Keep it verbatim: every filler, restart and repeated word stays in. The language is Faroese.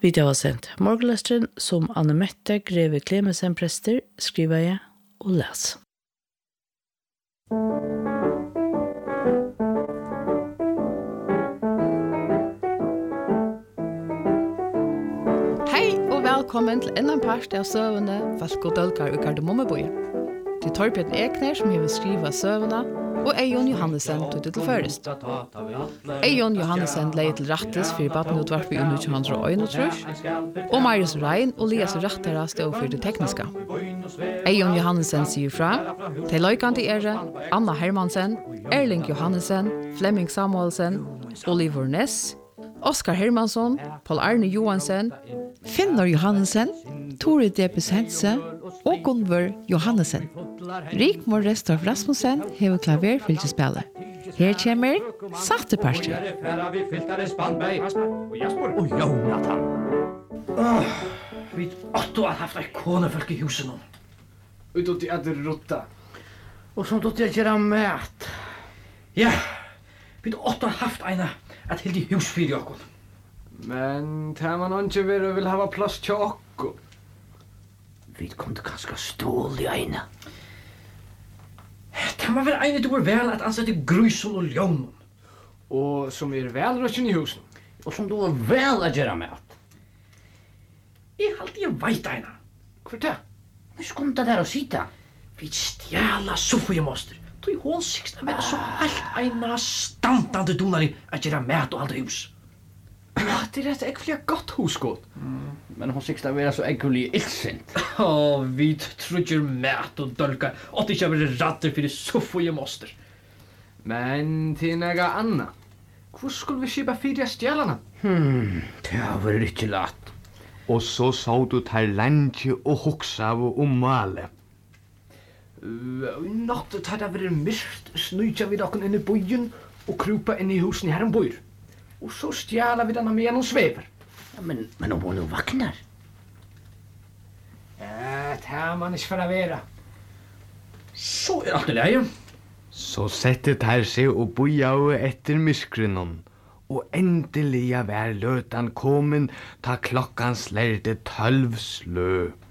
Vi har sendt morgenløsteren som Anne Mette Greve Clemesen prester, skriver jeg og les. Hei og velkommen til enda en part av søvende Falk og Dølkar og Kardemommeboje. Det er Torbjørn Ekner som har skrivet søvende, og Eion Johannesen tog det til først. Eion Johannesen leie til rattes for Baden-utvarp i nitton oh one, og Marius Rein og Lias Rattara stod for det tekniske. Eion Johannesen sier fra, til løykande ere, Anna Hermansen, Erling Johannesen, Flemming Samuelsen, Oliver Ness, Oskar Hermansson, Paul Arne Johansen, Finnor Johannesen, Tore Debes Hense og Gunvor Johannesen. Rikmor Restorff Rasmussen hever klaverfylkespillet. Her kommer Satteparster. Og Jonathan. Åh, vi åtto har haft ei konefolk i huset nå. Ut åt at rotta. Og som dotter gjøre mat. Ja, vi åtto har haft eina at hildi hus fyrir okkur. Men tar man ikke være og vil hava plass til okkur. Vi kunde kanskje stål i eina. Det må være eina du er vel at ansette grusen og ljønnen. Og som er velrøkken i husen. Og som du er vel at gjøre mat. Jeg halte jeg veit eina. Hvor det? Vi skunta der og sita. Vi stjæla Sofie moster. Du hon sikst að vera så alt eina standande donari at gjøre mat og aldri hus. Ja, det er et ekkelig godt husgått. Mm, men hon sikst að vera så ekkelig ildsint. Åh, vi trudger mat og dølkar, og det ikke har vært ratter fyrir Sofie moster. Men til nega anna. Hvor skulle vi skipa fyrir stjælana? Hmm, det har vært ikke lat. Og så sa du tar lenge og hoksa om male. I natt tar det vært myrkt, snøytja vi dokken inn i bøyen og krupa inn i husen i herren bøyer. Og så stjæla vi denne med gjennom svever. Ja, men, men om hun jo vaknar? Ja, det har man ikke for å være. Så er alt i leie. Så settet her seg og boja etter myskrenon. Og endelig var løtan kommen ta klokkan slærte tølv slø.